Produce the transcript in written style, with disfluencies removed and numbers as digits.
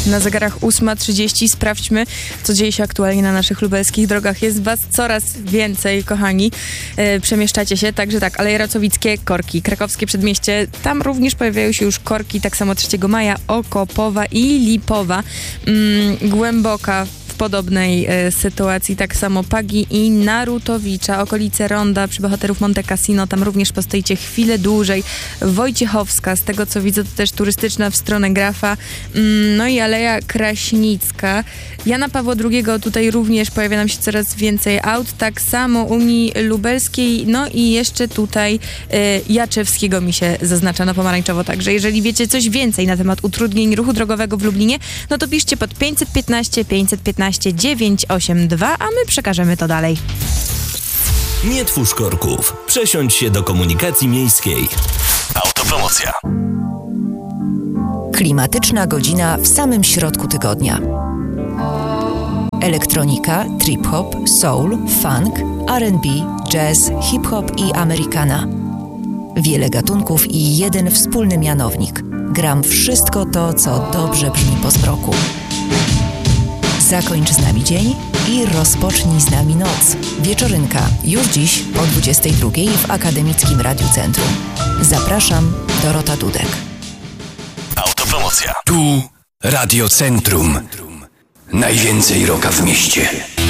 Na zegarach 8:30. Sprawdźmy, co dzieje się aktualnie na naszych lubelskich drogach. Jest was coraz więcej, kochani. Przemieszczacie się, także tak, Aleje Racowickie, korki. Krakowskie Przedmieście, tam również pojawiają się już korki, tak samo 3 maja, Okopowa i Lipowa. Głęboka w podobnej sytuacji, tak samo Pagi i Narutowicza, okolice Ronda przy bohaterów Monte Cassino, tam również postoicie chwilę dłużej. Wojciechowska, z tego co widzę, to też turystyczna w stronę Grafa, no i Aleja Kraśnicka. Jana Pawła II, tutaj również pojawia nam się coraz więcej aut, tak samo Unii Lubelskiej, no i jeszcze tutaj Jaczewskiego mi się zaznacza na pomarańczowo, także jeżeli wiecie coś więcej na temat utrudnień ruchu drogowego w Lublinie, no to piszcie pod 515 982, a my przekażemy to dalej. Nie twórz korków. Przesiądź się do komunikacji miejskiej. Autopromocja. Klimatyczna godzina w samym środku tygodnia. Elektronika, trip-hop, soul, funk, R&B, jazz, hip-hop i americana. Wiele gatunków i jeden wspólny mianownik. Gram wszystko to, co dobrze brzmi po zmroku. Zakończ z nami dzień i rozpocznij z nami noc. Wieczorynka już dziś po 22:00 w Akademickim Radiu Centrum. Zapraszam, Dorota Dudek. Autopromocja. Tu Radio Centrum. Najwięcej rocka w mieście.